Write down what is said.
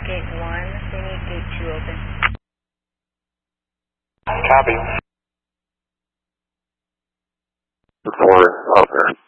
gate 1. They need gate 2 open. Copy. 4 out there.